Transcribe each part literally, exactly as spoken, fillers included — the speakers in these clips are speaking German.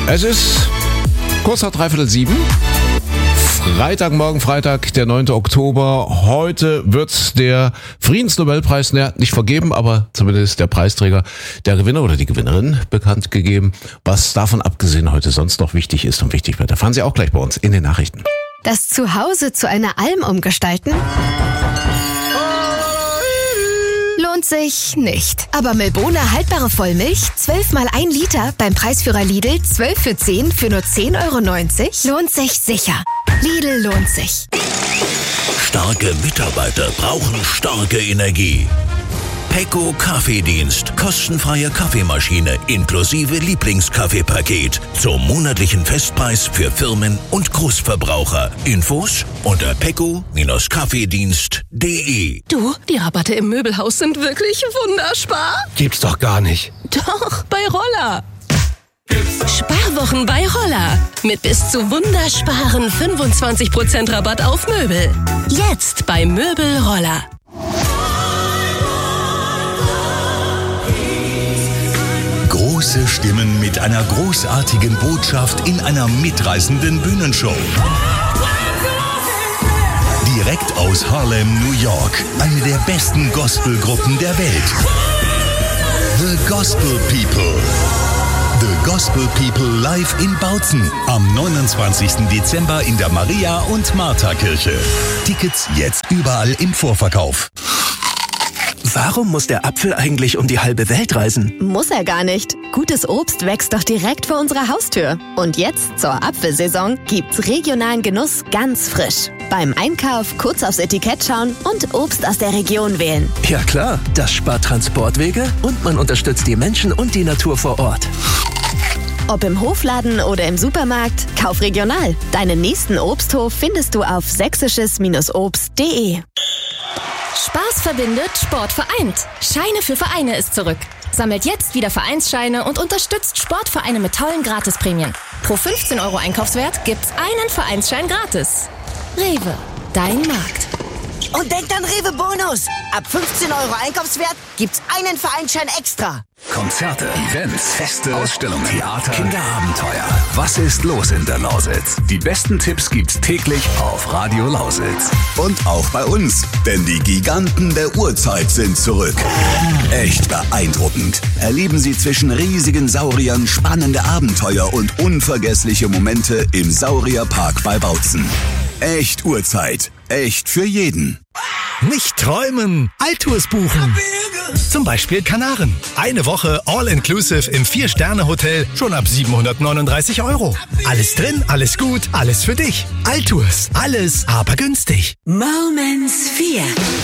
Es ist kurz nach dreiviertel sieben. Freitagmorgen, Freitag, der neunte Oktober. Heute wird der Friedensnobelpreis, naja, nicht vergeben, aber zumindest der Preisträger, der Gewinner oder die Gewinnerin bekannt gegeben. Was davon abgesehen heute sonst noch wichtig ist und wichtig wird, erfahren Sie auch gleich bei uns in den Nachrichten. Das Zuhause zu einer Alm umgestalten? Lohnt sich nicht. Aber Milbona haltbare Vollmilch, zwölf mal ein Liter, beim Preisführer Lidl, zwölf für zehn für nur zehn Euro neunzig, lohnt sich sicher. Lidl lohnt sich. Starke Mitarbeiter brauchen starke Energie. Pecco Kaffeedienst. Kostenfreie Kaffeemaschine inklusive Lieblingskaffeepaket zum monatlichen Festpreis für Firmen und Großverbraucher. Infos unter pecco Kaffeedienst punkt de. Du, die Rabatte im Möbelhaus sind wirklich wunderspar. Gibt's doch gar nicht. Doch, bei Roller. Sparwochen bei Roller. Mit bis zu wundersparen fünfundzwanzig Prozent Rabatt auf Möbel. Jetzt bei Möbel Roller. Große Stimmen mit einer großartigen Botschaft in einer mitreißenden Bühnenshow. Direkt aus Harlem, New York. Eine der besten Gospelgruppen der Welt. The Gospel People. The Gospel People live in Bautzen. Am neunundzwanzigsten Dezember in der Maria- und Martha-Kirche. Tickets jetzt überall im Vorverkauf. Warum muss der Apfel eigentlich um die halbe Welt reisen? Muss er gar nicht. Gutes Obst wächst doch direkt vor unserer Haustür. Und jetzt, zur Apfelsaison, gibt's regionalen Genuss ganz frisch. Beim Einkauf kurz aufs Etikett schauen und Obst aus der Region wählen. Ja klar, das spart Transportwege und man unterstützt die Menschen und die Natur vor Ort. Ob im Hofladen oder im Supermarkt, kauf regional. Deinen nächsten Obsthof findest du auf sächsisches Obst punkt de. Spaß verbindet, Sport vereint. Scheine für Vereine ist zurück. Sammelt jetzt wieder Vereinsscheine und unterstützt Sportvereine mit tollen Gratisprämien. Pro fünfzehn Euro Einkaufswert gibt's einen Vereinsschein gratis. Rewe, dein Markt. Und denkt an Rewe Bonus. Ab fünfzehn Euro Einkaufswert gibt's einen Vereinsschein extra. Konzerte, Events, Feste, Ausstellungen, Theater, Kinderabenteuer. Was ist los in der Lausitz? Die besten Tipps gibt's täglich auf Radio Lausitz. Und auch bei uns, denn die Giganten der Urzeit sind zurück. Echt beeindruckend. Erleben Sie zwischen riesigen Sauriern spannende Abenteuer und unvergessliche Momente im Saurierpark bei Bautzen. Echt Urzeit. Echt für jeden. Nicht träumen, Alltours buchen. Zum Beispiel Kanaren. Eine Woche All-Inclusive im Vier-Sterne-Hotel schon ab siebenhundertneununddreißig Euro. Alles drin, alles gut, alles für dich. Alltours, alles, aber günstig. Moments vier.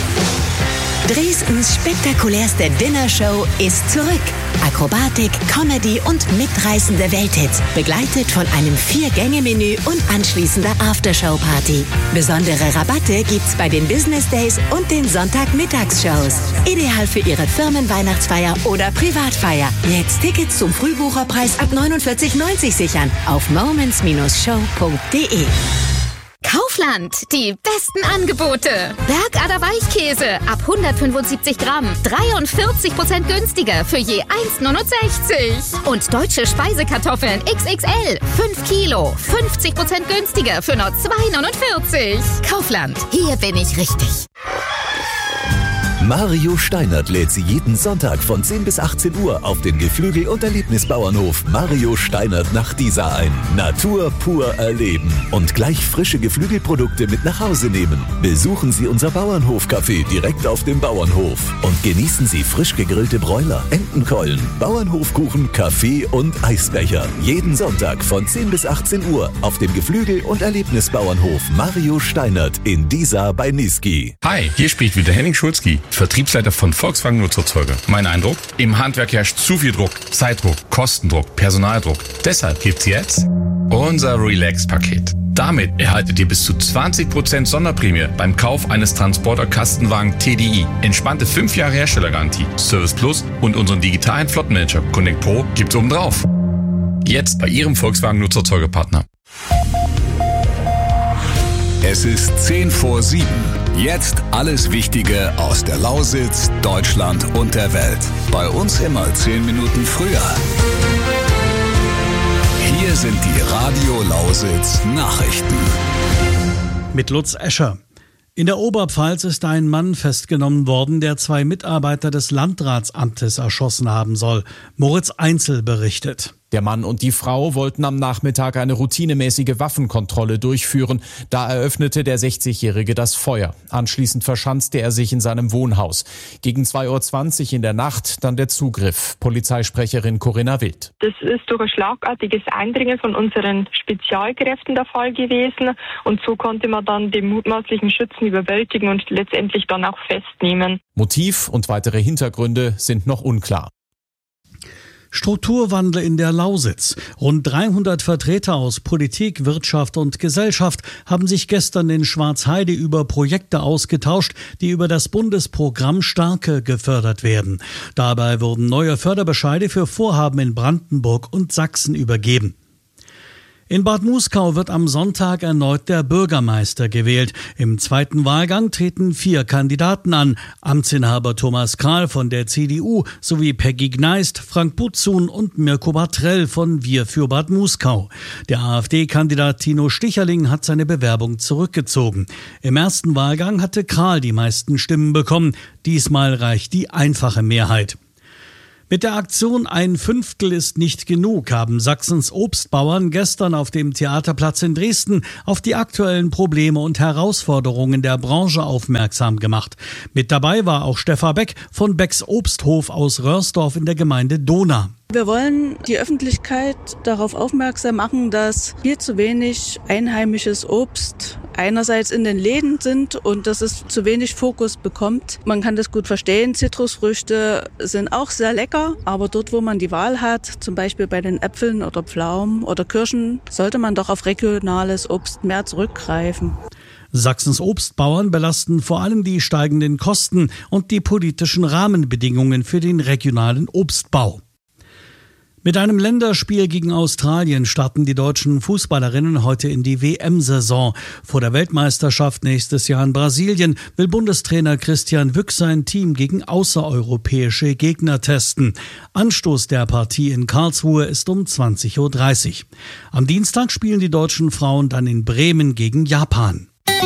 Dresdens spektakulärste Dinnershow ist zurück. Akrobatik, Comedy und mitreißende Welthits, begleitet von einem Vier-Gänge-Menü und anschließender Aftershow-Party. Besondere Rabatte gibt's bei den Business Days und den Sonntagmittagsshows. Ideal für Ihre Firmenweihnachtsfeier oder Privatfeier. Jetzt Tickets zum Frühbucherpreis ab neunundvierzig neunzig sichern auf moments show punkt de. Kaufland, die besten Angebote. Bergader Weichkäse ab hundertfünfundsiebzig Gramm, dreiundvierzig Prozent günstiger für je eins Komma neunundsechzig. Und deutsche Speisekartoffeln X X L, fünf Kilo, fünfzig Prozent günstiger für nur zwei Komma neunundvierzig. Kaufland, hier bin ich richtig. Mario Steinert lädt Sie jeden Sonntag von zehn bis achtzehn Uhr auf den Geflügel- und Erlebnisbauernhof Mario Steinert nach Diesa ein. Natur pur erleben und gleich frische Geflügelprodukte mit nach Hause nehmen. Besuchen Sie unser Bauernhof-Café direkt auf dem Bauernhof und genießen Sie frisch gegrillte Bräuler, Entenkeulen, Bauernhofkuchen, Kaffee und Eisbecher. Jeden Sonntag von zehn bis achtzehn Uhr auf dem Geflügel- und Erlebnisbauernhof Mario Steinert in Diesa bei Niesky. Hi, hier spricht wieder Henning Schulzki, Vertriebsleiter von Volkswagen Nutzerzeuger. Mein Eindruck? Im Handwerk herrscht zu viel Druck. Zeitdruck, Kostendruck, Personaldruck. Deshalb gibt's jetzt unser Relax-Paket. Damit erhaltet ihr bis zu zwanzig Prozent Sonderprämie beim Kauf eines Transporter-Kastenwagen T D I. Entspannte fünf Jahre Herstellergarantie, Service Plus und unseren digitalen Flottenmanager Connect Pro gibt's obendrauf. Jetzt bei Ihrem Volkswagen Nutzerzeugerpartner. Es ist zehn vor sieben. Jetzt alles Wichtige aus der Lausitz, Deutschland und der Welt. Bei uns immer zehn Minuten früher. Hier sind die Radio Lausitz Nachrichten. Mit Lutz Escher. In der Oberpfalz ist ein Mann festgenommen worden, der zwei Mitarbeiter des Landratsamtes erschossen haben soll. Moritz Einzel berichtet. Der Mann und die Frau wollten am Nachmittag eine routinemäßige Waffenkontrolle durchführen. Da eröffnete der sechzigjährige das Feuer. Anschließend verschanzte er sich in seinem Wohnhaus. Gegen zwei Uhr zwanzig in der Nacht dann der Zugriff. Polizeisprecherin Corinna Wild. Das ist durch ein schlagartiges Eindringen von unseren Spezialkräften der Fall gewesen. Und so konnte man dann den mutmaßlichen Schützen überwältigen und letztendlich dann auch festnehmen. Motiv und weitere Hintergründe sind noch unklar. Strukturwandel in der Lausitz. Rund dreihundert Vertreter aus Politik, Wirtschaft und Gesellschaft haben sich gestern in Schwarzheide über Projekte ausgetauscht, die über das Bundesprogramm Starke gefördert werden. Dabei wurden neue Förderbescheide für Vorhaben in Brandenburg und Sachsen übergeben. In Bad Muskau wird am Sonntag erneut der Bürgermeister gewählt. Im zweiten Wahlgang treten vier Kandidaten an. Amtsinhaber Thomas Krahl von der C D U sowie Peggy Gneist, Frank Butzun und Mirko Bartrell von Wir für Bad Muskau. Der AfD-Kandidat Tino Sticherling hat seine Bewerbung zurückgezogen. Im ersten Wahlgang hatte Krahl die meisten Stimmen bekommen. Diesmal reicht die einfache Mehrheit. Mit der Aktion Ein Fünftel ist nicht genug haben Sachsens Obstbauern gestern auf dem Theaterplatz in Dresden auf die aktuellen Probleme und Herausforderungen der Branche aufmerksam gemacht. Mit dabei war auch Steffa Beck von Becks Obsthof aus Röhrsdorf in der Gemeinde Dohna. Wir wollen die Öffentlichkeit darauf aufmerksam machen, dass viel zu wenig einheimisches Obst einerseits in den Läden sind und dass es zu wenig Fokus bekommt. Man kann das gut verstehen. Zitrusfrüchte sind auch sehr lecker, aber dort, wo man die Wahl hat, zum Beispiel bei den Äpfeln oder Pflaumen oder Kirschen, sollte man doch auf regionales Obst mehr zurückgreifen. Sachsens Obstbauern belasten vor allem die steigenden Kosten und die politischen Rahmenbedingungen für den regionalen Obstbau. Mit einem Länderspiel gegen Australien starten die deutschen Fußballerinnen heute in die W M-Saison. Vor der Weltmeisterschaft nächstes Jahr in Brasilien will Bundestrainer Christian Wück sein Team gegen außereuropäische Gegner testen. Anstoß der Partie in Karlsruhe ist um zwanzig Uhr dreißig. Am Dienstag spielen die deutschen Frauen dann in Bremen gegen Japan.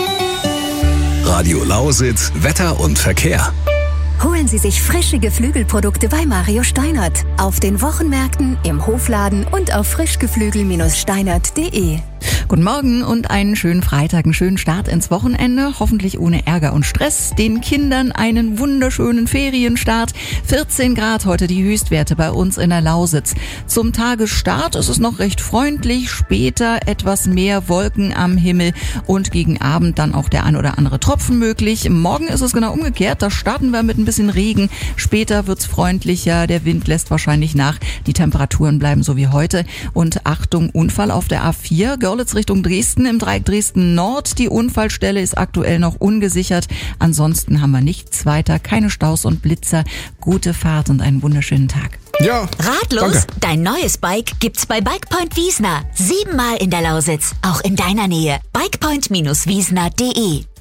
Radio Lausitz, Wetter und Verkehr. Holen Sie sich frische Geflügelprodukte bei Mario Steinert. Auf den Wochenmärkten, im Hofladen und auf frischgeflügel Steinert punkt de. Guten Morgen und einen schönen Freitag, einen schönen Start ins Wochenende. Hoffentlich ohne Ärger und Stress. Den Kindern einen wunderschönen Ferienstart. vierzehn Grad heute die Höchstwerte bei uns in der Lausitz. Zum Tagesstart ist es noch recht freundlich. Später etwas mehr Wolken am Himmel und gegen Abend dann auch der ein oder andere Tropfen möglich. Morgen ist es genau umgekehrt. Da starten wir mit ein bisschen Regen. Später wird's freundlicher. Der Wind lässt wahrscheinlich nach. Die Temperaturen bleiben so wie heute. Und Achtung, Unfall auf der A vier. Görlitz Richtung Dresden im Dreieck Dresden Nord. Die Unfallstelle ist aktuell noch ungesichert. Ansonsten haben wir nichts weiter. Keine Staus und Blitzer. Gute Fahrt und einen wunderschönen Tag. Ja. Ratlos? Danke. Dein neues Bike gibt's bei Bikepoint Wiesner. Siebenmal in der Lausitz. Auch in deiner Nähe. bikepoint Wiesner punkt de